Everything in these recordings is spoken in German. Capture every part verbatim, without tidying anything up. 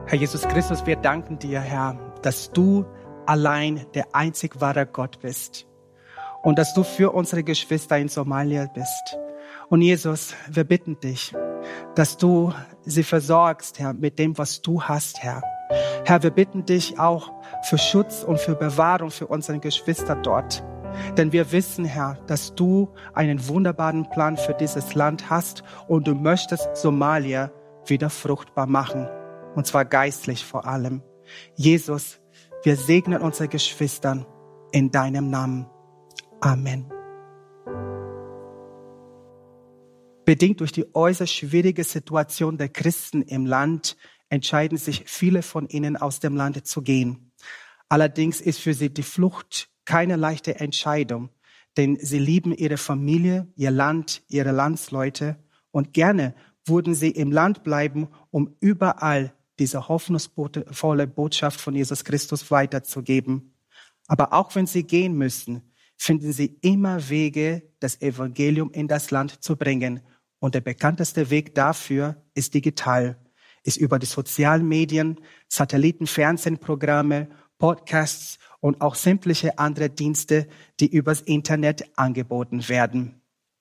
Herr Jesus Christus, wir danken dir, Herr, dass du allein der einzig wahre Gott bist und dass du für unsere Geschwister in Somalia bist. Und Jesus, wir bitten dich, dass du sie versorgst, Herr, mit dem, was du hast, Herr. Herr, wir bitten dich auch für Schutz und für Bewahrung für unsere Geschwister dort. Denn wir wissen, Herr, dass du einen wunderbaren Plan für dieses Land hast und du möchtest Somalia wieder fruchtbar machen. Und zwar geistlich vor allem. Jesus, wir segnen unsere Geschwister in deinem Namen. Amen. Bedingt durch die äußerst schwierige Situation der Christen im Land entscheiden sich viele von ihnen, aus dem Land zu gehen. Allerdings ist für sie die Flucht keine leichte Entscheidung, denn sie lieben ihre Familie, ihr Land, ihre Landsleute und gerne würden sie im Land bleiben, um überall diese hoffnungsvolle Botschaft von Jesus Christus weiterzugeben. Aber auch wenn sie gehen müssen, finden sie immer Wege, das Evangelium in das Land zu bringen. Und der bekannteste Weg dafür ist digital, ist über die sozialen Medien, Satellitenfernsehprogramme, Podcasts und auch sämtliche andere Dienste, die übers Internet angeboten werden.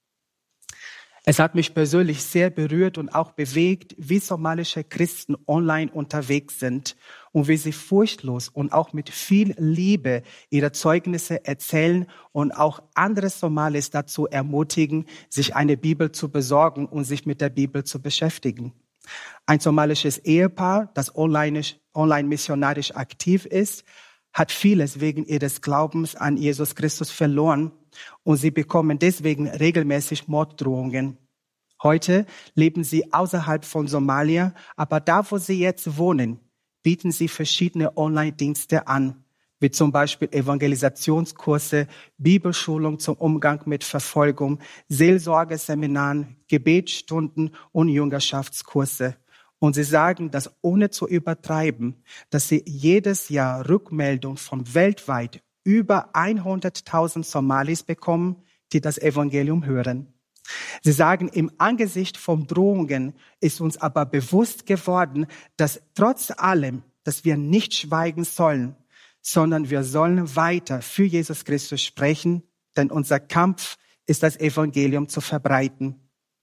Es hat mich persönlich sehr berührt und auch bewegt, wie somalische Christen online unterwegs sind und wie sie furchtlos und auch mit viel Liebe ihre Zeugnisse erzählen und auch andere Somalis dazu ermutigen, sich eine Bibel zu besorgen und sich mit der Bibel zu beschäftigen. Ein somalisches Ehepaar, das online, online missionarisch aktiv ist, hat vieles wegen ihres Glaubens an Jesus Christus verloren und sie bekommen deswegen regelmäßig Morddrohungen. Heute leben sie außerhalb von Somalia, aber da, wo sie jetzt wohnen, bieten sie verschiedene Online-Dienste an, wie zum Beispiel Evangelisationskurse, Bibelschulung zum Umgang mit Verfolgung, Seelsorgeseminaren, Gebetsstunden und Jüngerschaftskurse. Und sie sagen, dass ohne zu übertreiben, dass sie jedes Jahr Rückmeldungen von weltweit über hunderttausend Somalis bekommen, die das Evangelium hören. Sie sagen, im Angesicht von Drohungen ist uns aber bewusst geworden, dass trotz allem, dass wir nicht schweigen sollen, sondern wir sollen weiter für Jesus Christus sprechen, denn unser Kampf ist, das Evangelium zu verbreiten.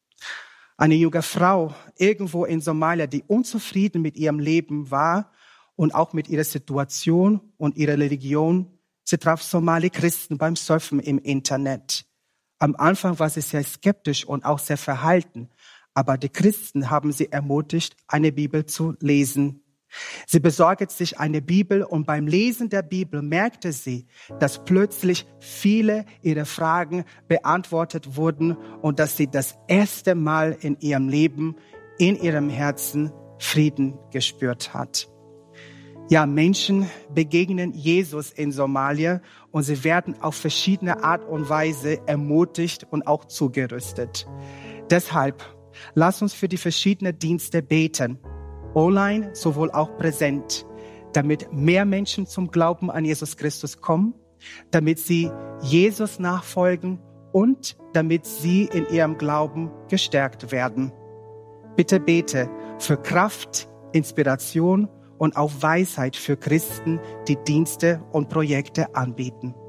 Eine junge Frau irgendwo in Somalia, die unzufrieden mit ihrem Leben war und auch mit ihrer Situation und ihrer Religion, sie traf Somali-Christen beim Surfen im Internet. Am Anfang war sie sehr skeptisch und auch sehr verhalten, aber die Christen haben sie ermutigt, eine Bibel zu lesen. Sie besorgte sich eine Bibel und beim Lesen der Bibel merkte sie, dass plötzlich viele ihrer Fragen beantwortet wurden und dass sie das erste Mal in ihrem Leben, in ihrem Herzen Frieden gespürt hat. Ja, Menschen begegnen Jesus in Somalia und sie werden auf verschiedene Art und Weise ermutigt und auch zugerüstet. Deshalb, lass uns für die verschiedenen Dienste beten. Online, sowohl auch präsent, damit mehr Menschen zum Glauben an Jesus Christus kommen, damit sie Jesus nachfolgen und damit sie in ihrem Glauben gestärkt werden. Bitte bete für Kraft, Inspiration und auch Weisheit für Christen, die Dienste und Projekte anbieten.